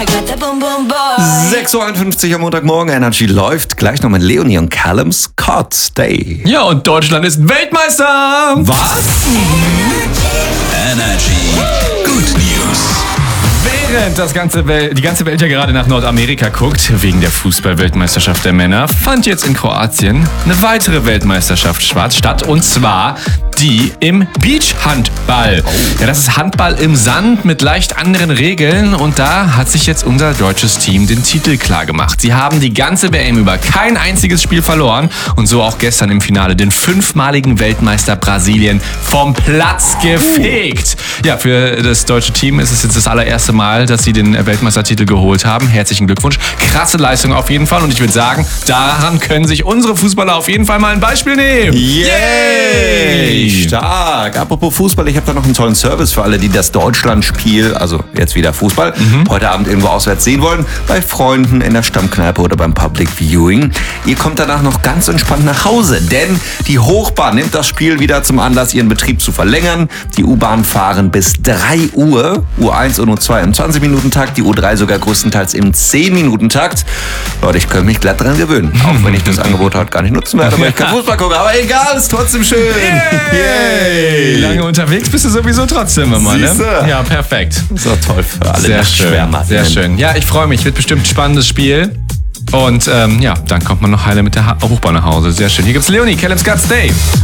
6:51 Uhr am Montagmorgen, Energy läuft. Gleich noch mit Leonie und Callum Scott. Stay. Ja, und Deutschland ist Weltmeister. Was? Energy. Good News. Während die ganze Welt ja gerade nach Nordamerika guckt, wegen der Fußball-Weltmeisterschaft der Männer, fand jetzt in Kroatien eine weitere Weltmeisterschaft statt, und zwar die im Beachhandball. Ja, das ist Handball im Sand mit leicht anderen Regeln, und da hat sich jetzt unser deutsches Team den Titel klar gemacht. Sie haben die ganze WM über kein einziges Spiel verloren und so auch gestern im Finale den 5-maligen Weltmeister Brasilien vom Platz gefegt. Ja, für das deutsche Team ist es jetzt das allererste Mal, dass sie den Weltmeistertitel geholt haben. Herzlichen Glückwunsch. Krasse Leistung auf jeden Fall, und ich würde sagen, daran können sich unsere Fußballer auf jeden Fall mal ein Beispiel nehmen. Yay! Stark. Apropos Fußball, ich habe da noch einen tollen Service für alle, die das Deutschlandspiel, also jetzt wieder Fußball, heute Abend irgendwo auswärts sehen wollen, bei Freunden in der Stammkneipe oder beim Public Viewing. Ihr kommt danach noch ganz entspannt nach Hause, denn die Hochbahn nimmt das Spiel wieder zum Anlass, ihren Betrieb zu verlängern. Die U-Bahn fahren bis 3 Uhr, U1 und U2 im 20-Minuten-Takt, die U3 sogar größtenteils im 10-Minuten-Takt. Leute, ich könnte mich glatt dran gewöhnen, auch wenn ich das Angebot heute gar nicht nutzen werde, weil ich kein Fußball gucke, aber egal, ist trotzdem schön. Yay! Lange unterwegs bist du sowieso trotzdem immer, ne? Siehste. Ja, perfekt. So toll für alle Sehr schön, Schwärmer. sehr schön. Ja, ich freue mich. Wird bestimmt ein spannendes Spiel. Und ja, dann kommt man noch heile mit der Hochbahn nach Hause. Sehr schön. Hier gibt's Leonie, Callum Scott, Stay.